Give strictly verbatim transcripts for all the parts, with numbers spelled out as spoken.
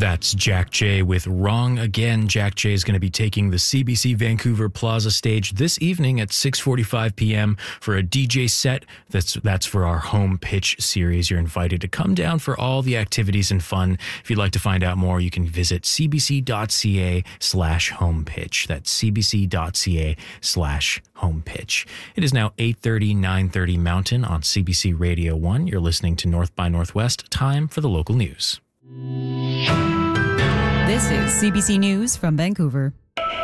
That's Jack J with Wrong Again. Jack J is going to be taking the C B C Vancouver Plaza stage this evening at six forty-five p.m. for a D J set. That's that's for our home pitch series. You're invited to come down for all the activities and fun. If you'd like to find out more, you can visit cbc.ca slash home pitch. That's cbc.ca slash home pitch. It is now eight thirty, nine thirty Mountain on C B C Radio one. You're listening to North by Northwest. Time for the local news. This is C B C News from Vancouver.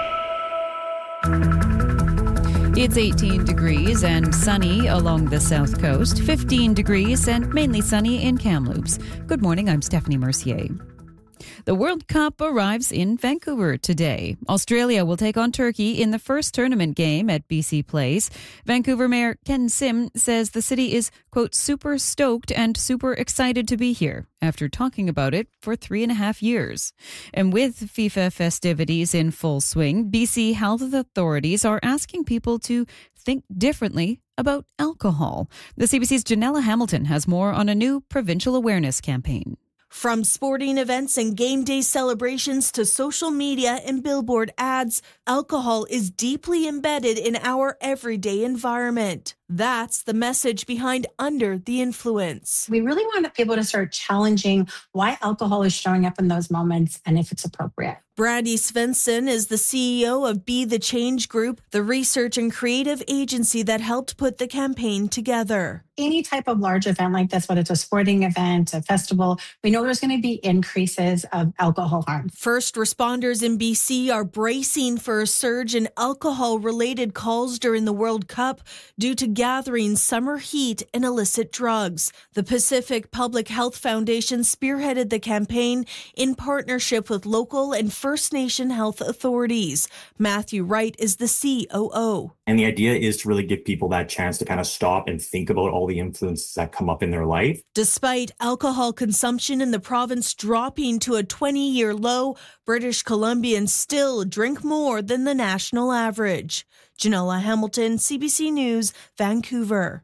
It's eighteen degrees and sunny along the south coast, fifteen degrees and mainly sunny in Kamloops. Good morning, I'm Stephanie Mercier. The World Cup arrives in Vancouver today. Australia will take on Turkey in the first tournament game at B C Place. Vancouver Mayor Ken Sim says the city is, quote, super stoked and super excited to be here after talking about it for three and a half years. And with FIFA festivities in full swing, B C health authorities are asking people to think differently about alcohol. The C B C's Janella Hamilton has more on a new provincial awareness campaign. From sporting events and game day celebrations to social media and billboard ads, alcohol is deeply embedded in our everyday environment. That's the message behind Under the Influence. We really want people to start challenging why alcohol is showing up in those moments and if it's appropriate. Brandy Svensson is the C E O of Be the Change Group, the research and creative agency that helped put the campaign together. Any type of large event like this, whether it's a sporting event, a festival, we know there's going to be increases of alcohol harm. First responders in B C are bracing for a surge in alcohol-related calls during the World Cup due to gathering summer heat and illicit drugs. The Pacific Public Health Foundation spearheaded the campaign in partnership with local and First Nation health authorities. Matthew Wright is the C O O. And the idea is to really give people that chance to kind of stop and think about all the influences that come up in their life. Despite alcohol consumption in the province dropping to a twenty-year low, British Columbians still drink more than the national average. Janella Hamilton, C B C News, Vancouver.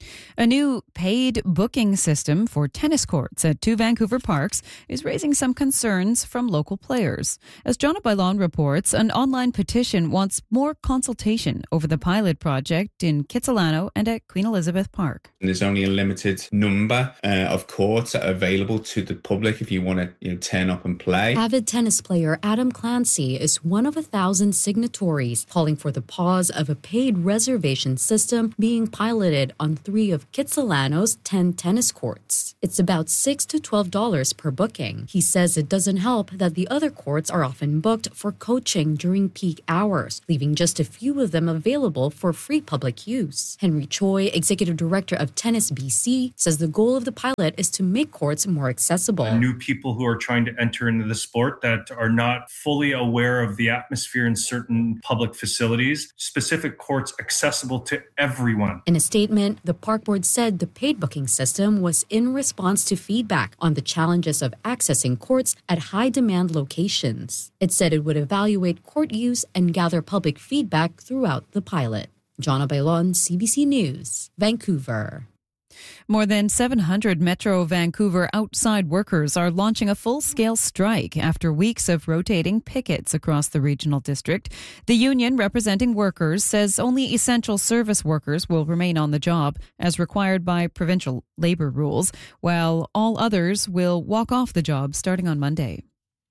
A new paid booking system for tennis courts at two Vancouver parks is raising some concerns from local players. As Jonah Bailon reports, an online petition wants more consultation over the pilot project in Kitsilano and at Queen Elizabeth Park. There's only a limited number uh, of courts that are available to the public if you want to you know, turn up and play. Avid tennis player Adam Clancy is one of a thousand signatories calling for the pause of a paid reservation system being piloted on three of Kitsilano's ten tennis courts. It's about six to twelve dollars per booking. He says it doesn't help that the other courts are often booked for coaching during peak hours, leaving just a few of them available for free public use. Henry Choi, executive director of Tennis B C, says the goal of the pilot is to make courts more accessible. New people who are trying to enter into the sport that are not fully aware of the atmosphere in certain public facilities, specific courts accessible to everyone. In a statement, the park board said the paid booking system was in response to feedback on the challenges of accessing courts at high-demand locations. It said it would evaluate court use and gather public feedback throughout the pilot. Jonah Bailon, C B C News, Vancouver. More than seven hundred Metro Vancouver outside workers are launching a full-scale strike after weeks of rotating pickets across the regional district. The union representing workers says only essential service workers will remain on the job as required by provincial labour rules, while all others will walk off the job starting on Monday.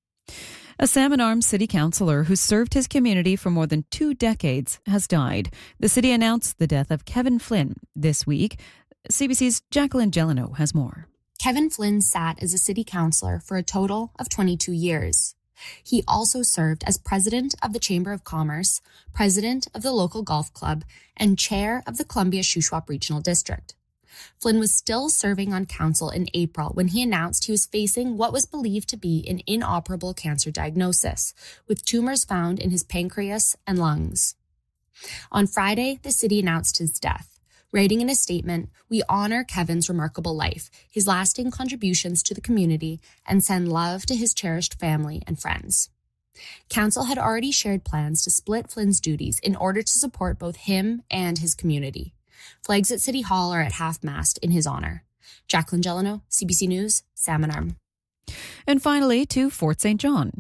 A Salmon Arm city councillor who served his community for more than two decades has died. The city announced the death of Kevin Flynn this week. C B C's Jacqueline Gelano has more. Kevin Flynn sat as a city councillor for a total of twenty-two years. He also served as president of the Chamber of Commerce, president of the local golf club, and chair of the Columbia Shuswap Regional District. Flynn was still serving on council in April when he announced he was facing what was believed to be an inoperable cancer diagnosis, with tumors found in his pancreas and lungs. On Friday, the city announced his death. Writing in a statement, we honor Kevin's remarkable life, his lasting contributions to the community, and send love to his cherished family and friends. Council had already shared plans to split Flynn's duties in order to support both him and his community. Flags at City Hall are at half-mast in his honor. Jacqueline Gelano, C B C News, Salmon Arm. And finally to Fort Saint John,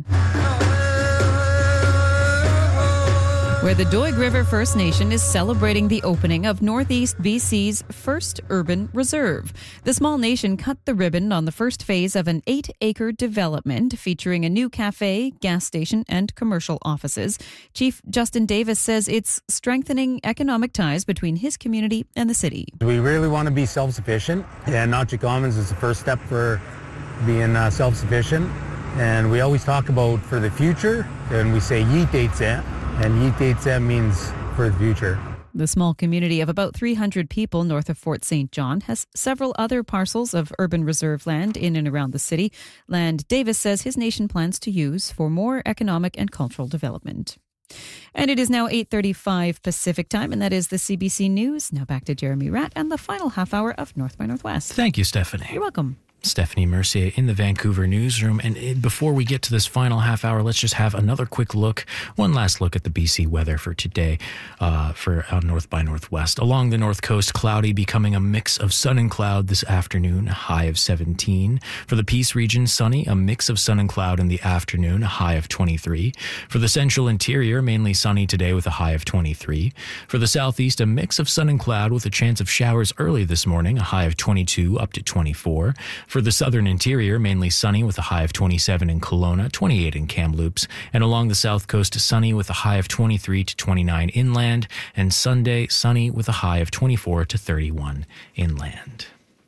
where the Doig River First Nation is celebrating the opening of Northeast B C's first urban reserve. The small nation cut the ribbon on the first phase of an eight-acre development featuring a new cafe, gas station, and commercial offices. Chief Justin Davis says it's strengthening economic ties between his community and the city. We really want to be self-sufficient, and Notch Commons is the first step for being uh, self-sufficient. And we always talk about for the future, and we say yeet dates it. And Yeet means for the future. The small community of about three hundred people north of Fort Saint John has several other parcels of urban reserve land in and around the city. Land Davis says his nation plans to use for more economic and cultural development. And it is now eight thirty-five Pacific time, and that is the C B C News. Now back to Jeremy Ratt and the final half hour of North by Northwest. Thank you, Stephanie. You're welcome. Stephanie Mercier in the Vancouver newsroom. And before we get to this final half hour, let's just have another quick look, one last look at the B C weather for today uh, for uh, North by Northwest. Along the north coast, cloudy, becoming a mix of sun and cloud this afternoon, a high of seventeen. For the Peace region, sunny, a mix of sun and cloud in the afternoon, a high of twenty-three. For the central interior, mainly sunny today with a high of twenty-three. For the southeast, a mix of sun and cloud with a chance of showers early this morning, a high of twenty-two up to twenty-four. For the southern interior, mainly sunny with a high of twenty-seven in Kelowna, twenty-eight in Kamloops, and along the south coast, sunny with a high of twenty-three to twenty-nine inland, and Sunday, sunny with a high of twenty-four to thirty-one inland.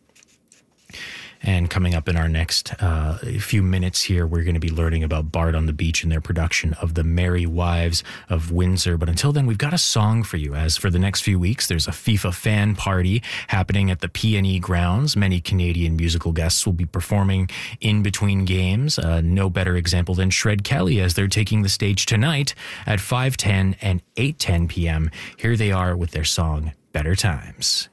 And coming up in our next uh, few minutes here, we're going to be learning about Bard on the Beach and their production of The Merry Wives of Windsor. But until then, we've got a song for you. As for the next few weeks, there's a FIFA fan party happening at the P and E grounds. Many Canadian musical guests will be performing in between games. Uh, no better example than Shred Kelly, as they're taking the stage tonight at five ten and eight ten p.m. Here they are with their song, Better Times.